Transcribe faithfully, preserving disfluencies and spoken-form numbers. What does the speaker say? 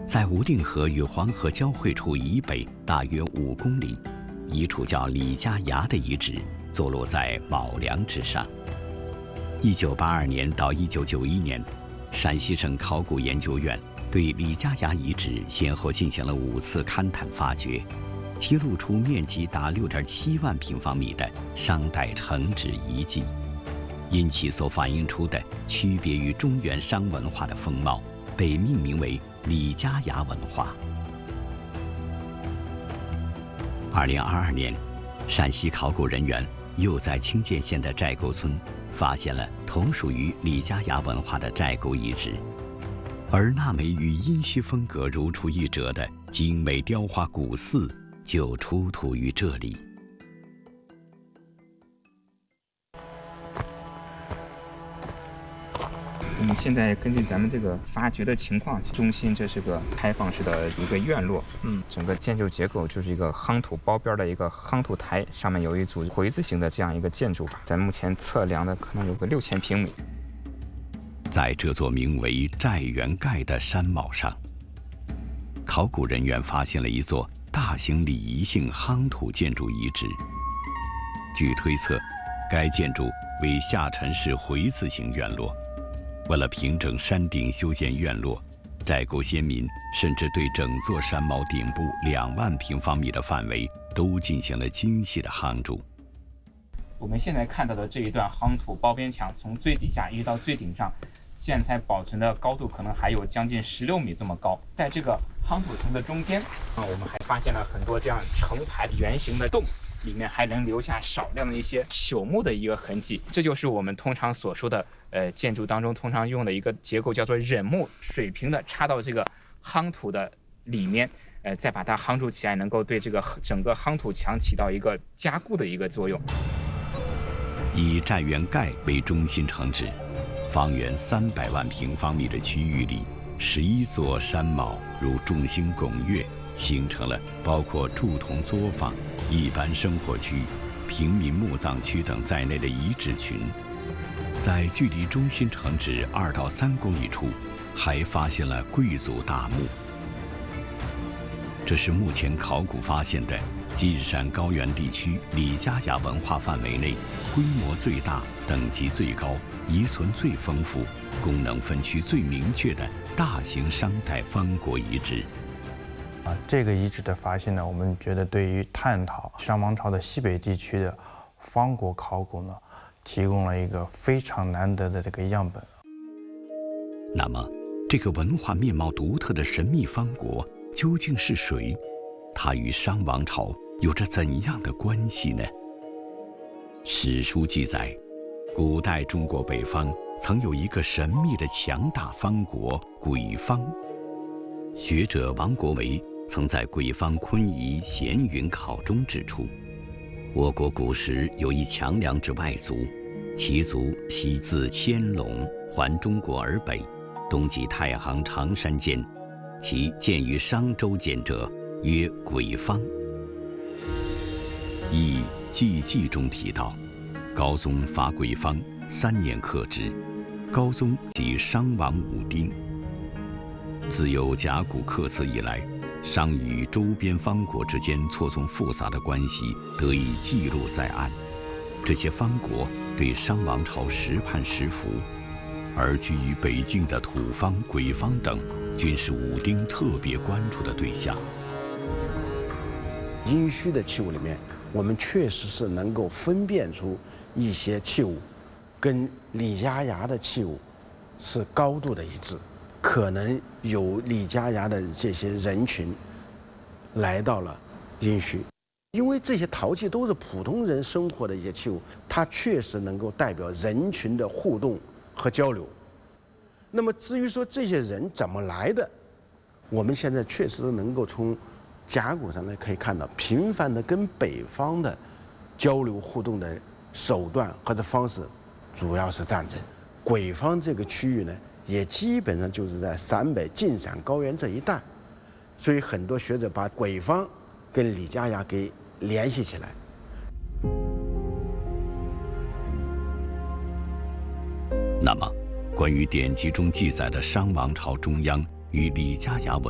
在无定河与黄河交汇处以北大约五公里，一处叫李家崖的遗址坐落在卯梁之上。一九八二年到一九九一年，陕西省考古研究院对李家崖遗址先后进行了五次勘探发掘，揭露出面积达六点七万平方米的商代城址遗迹，因其所反映出的区别于中原商文化的风貌，被命名为李家崖文化。二零二二年，陕西考古人员又在清涧县的寨沟村发现了同属于李家崖文化的寨沟遗址，而那枚与殷墟风格如出一辙的精美雕花古寺就出土于这里。 我们现在根据咱们这个发掘的情况，中心这是个开放式的一个院落，嗯，整个建筑结构就是一个夯土包边的一个夯土台，上面有一组回字形的这样一个建筑吧。咱目前测量的可能有个六千平米。 在这座名为寨园盖的山峁上，考古人员发现了一座大型礼仪性夯土建筑遗址。据推测，该建筑为下沉式回字形院落。为了平整山顶修建院落，寨沟先民甚至对整座山峁顶部两万平方米的范围都进行了精细的夯筑。 我们现在看到的这一段夯土包边墙，从最底下一直到最顶上，现在保存的高度可能还有将近十六米这么高。在这个夯土层的中间，啊，我们还发现了很多这样成排圆形的洞。里面还能留下少量的一些朽木的一个痕迹，这就是我们通常所说的，呃，建筑当中通常用的一个结构，叫做忍木，水平的插到这个夯土的里面，呃，再把它夯筑起来，能够对这个整个夯土墙起到一个加固的一个作用。 以寨园盖为中心城址，方圆三百万平方米的区域里，十一座山峁如众星拱月，形成了包括铸铜作坊、一般生活区、平民墓葬区等在内的遗址群。在距离中心城址二到三公里处，还发现了贵族大墓。这是目前考古发现的金山高原地区李家崖文化范围内规模最大、等级最高、遗存最丰富、功能分区最明确的大型商代方国遗址。 啊，这个遗址的发现呢，我们觉得对于探讨商王朝的西北地区的方国考古呢，提供了一个非常难得的这个样本。 那么，这个文化面貌独特的神秘方国究竟是谁？它与商王朝有着怎样的关系呢？史书记载，古代中国北方曾有一个神秘的强大方国鬼方。学者王国维曾在鬼方昆仪闲云考中指出，我国古时有一强梁之外族，其族西自千龙，环中国而北，东及太行长山间，其建于商周间者，曰鬼方。《易纪记》中提到，高宗伐鬼方，三年克之。高宗即商王武丁。自有甲骨刻字以来，商与周边方国之间错综复杂的关系得以记录在案。这些方国对商王朝时叛时服，而居于北境的土方、鬼方等，均是武丁特别关注的对象。 殷墟的器物里面，我们确实是能够分辨出一些器物跟李家崖的器物是高度的一致。可能有李家崖的这些人群来到了殷墟，因为这些陶器都是普通人生活的一些器物，它确实能够代表人群的互动和交流。那么至于说这些人怎么来的，我们现在确实能够从甲骨上呢可以看到，频繁的跟北方的交流互动的手段或者方式，主要是战争。鬼方这个区域呢，也基本上就是在陕北晋陕高原这一带，所以很多学者把鬼方跟李家崖给联系起来。 那么，关于典籍中记载的商王朝中央与李家崖文